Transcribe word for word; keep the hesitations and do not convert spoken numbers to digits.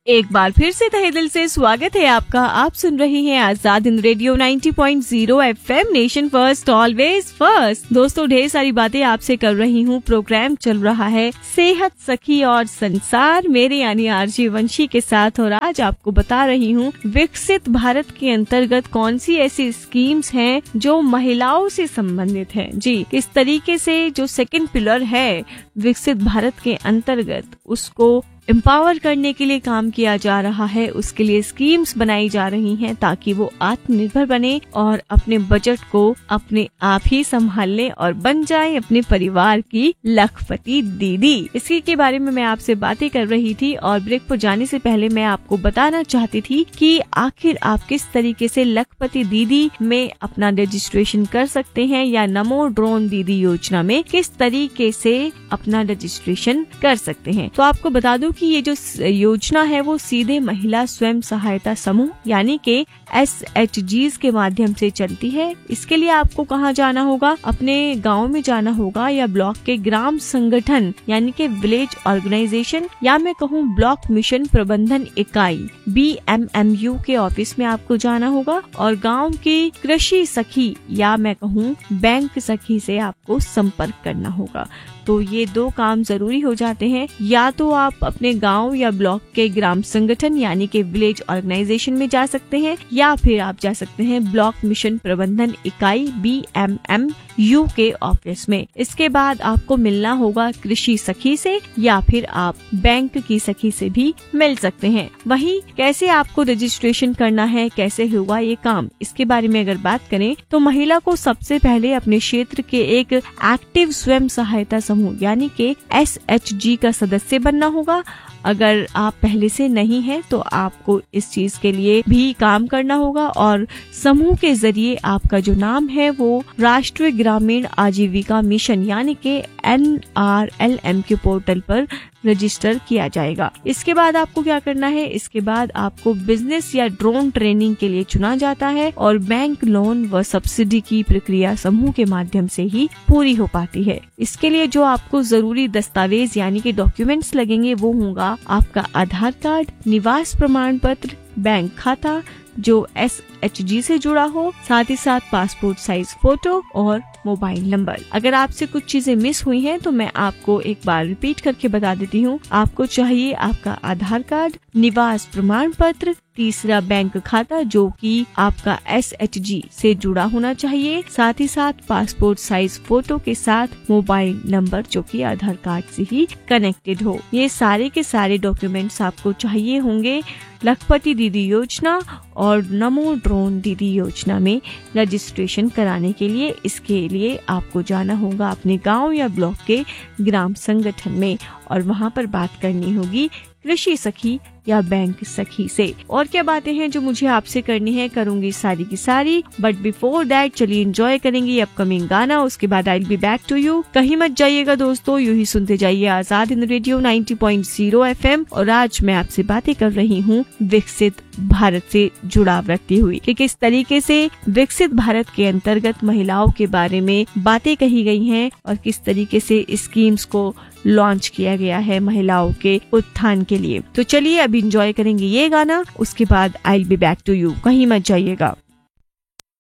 एक बार फिर से तहे दिल से स्वागत है आपका। आप सुन रहे हैं आजाद हिंद रेडियो नब्बे पॉइंट शून्य FM, nation first always first. दोस्तों, ढेर सारी बातें आपसे कर रही हूँ। प्रोग्राम चल रहा है सेहत सखी और संसार, मेरे यानी आरजे वंशी के साथ। और आज आपको बता रही हूँ विकसित भारत के अंतर्गत कौन सी ऐसी स्कीम्स हैं जो महिलाओं से संबंधित है। जी, किस तरीके से जो सेकंड पिलर है विकसित भारत के अंतर्गत उसको एम्पावर करने के लिए काम किया जा रहा है, उसके लिए स्कीम्स बनाई जा रही हैं ताकि वो आत्मनिर्भर बने और अपने बजट को अपने आप ही संभाल ले और बन जाए अपने परिवार की लखपति दीदी। इसी के बारे में मैं आपसे बातें कर रही थी और ब्रेक पर जाने से पहले मैं आपको बताना चाहती थी कि आखिर आप किस तरीके से लखपति दीदी में अपना रजिस्ट्रेशन कर सकते हैं या नमो ड्रोन दीदी योजना में किस तरीके से अपना रजिस्ट्रेशन कर सकते हैं। तो आपको बता दूं कि ये जो योजना है वो सीधे महिला स्वयं सहायता समूह यानी के एस एच जीज के माध्यम से चलती है। इसके लिए आपको कहाँ जाना होगा? अपने गांव में जाना होगा या ब्लॉक के ग्राम संगठन यानी के विलेज ऑर्गेनाइजेशन या मैं कहूँ ब्लॉक मिशन प्रबंधन इकाई बी एम एम यू के ऑफिस में आपको जाना होगा और गांव की कृषि सखी या मैं कहूँ बैंक सखी से आपको संपर्क करना होगा। तो ये दो काम जरूरी हो जाते हैं। या तो आप अपने गांव या ब्लॉक के ग्राम संगठन यानी के विलेज ऑर्गेनाइजेशन में जा सकते हैं या फिर आप जा सकते हैं ब्लॉक मिशन प्रबंधन इकाई बी एम एम यू के ऑफिस में। इसके बाद आपको मिलना होगा कृषि सखी से या फिर आप बैंक की सखी से भी मिल सकते हैं। वहीं कैसे आपको रजिस्ट्रेशन करना है, कैसे होगा ये काम, इसके बारे में अगर बात करें तो महिला को सबसे पहले अपने क्षेत्र के एक एक्टिव स्वयं सहायता समूह यानी के एस एच जी का सदस्य बनना होगा। अगर आप पहले से नहीं हैं तो आपको इस चीज के लिए भी काम करना होगा और समूह के जरिए आपका जो नाम है वो राष्ट्रीय ग्रामीण आजीविका मिशन यानी के एन आर एल एम के पोर्टल पर रजिस्टर किया जाएगा। इसके बाद आपको क्या करना है? इसके बाद आपको बिजनेस या ड्रोन ट्रेनिंग के लिए चुना जाता है और बैंक लोन व सब्सिडी की प्रक्रिया समूह के माध्यम से ही पूरी हो पाती है। इसके लिए जो आपको जरूरी दस्तावेज यानी कि डॉक्यूमेंट्स लगेंगे वो होगा आपका आधार कार्ड, निवास प्रमाण पत्र, बैंक खाता जो एस एच जी से जुड़ा हो, साथ ही साथ पासपोर्ट साइज फोटो और मोबाइल नंबर। अगर आपसे कुछ चीजें मिस हुई हैं तो मैं आपको एक बार रिपीट करके बता देती हूँ। आपको चाहिए आपका आधार कार्ड, निवास प्रमाण पत्र, तीसरा बैंक खाता जो कि आपका एस एच जी से जुड़ा होना चाहिए, साथ ही साथ पासपोर्ट साइज फोटो के साथ मोबाइल नंबर जो कि आधार कार्ड से ही कनेक्टेड हो। ये सारे के सारे डॉक्यूमेंट्स आपको चाहिए होंगे लखपति दीदी योजना और नमो ड्रोन दीदी योजना में रजिस्ट्रेशन कराने के लिए। इसके लिए आपको जाना होगा अपने गांव या ब्लॉक के ग्राम संगठन में और वहां पर बात करनी होगी कृषि सखी या बैंक सखी से। और क्या बातें हैं जो मुझे आपसे करनी है, करूंगी सारी की सारी। बट बिफोर दैट चलिए एंजॉय करेंगे अपकमिंग गाना, उसके बाद I will be back to you. कहीं मत जाइएगा दोस्तों, यूं ही सुनते जाइए आजाद हिंद रेडियो नब्बे पॉइंट शून्य एफएम। और आज मैं आपसे बातें कर रही हूँ विकसित भारत से जुड़ाव रखती हुई कि किस तरीके से विकसित भारत के अंतर्गत महिलाओं के बारे में बातें कही गई हैं और किस तरीके से स्कीम्स को लॉन्च किया गया है महिलाओं के उत्थान के लिए। तो चलिए अब एंजॉय करेंगे ये गाना, उसके बाद I will be back to you. कहीं मत जाइएगा।